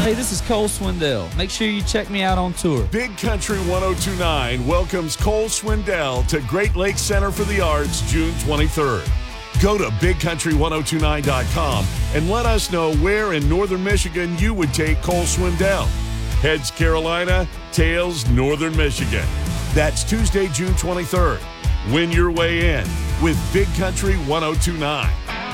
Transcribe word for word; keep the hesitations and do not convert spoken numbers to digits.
Hey, this is Cole Swindell. Make sure you check me out on tour. Big Country ten twenty-nine welcomes Cole Swindell to Great Lakes Center for the Arts June twenty-third. Go to big country ten twenty-nine dot com and let us know where in northern Michigan you would take Cole Swindell. Heads Carolina, tails Northern Michigan. That's Tuesday, June twenty-third. Win your way in with Big Country ten twenty-nine.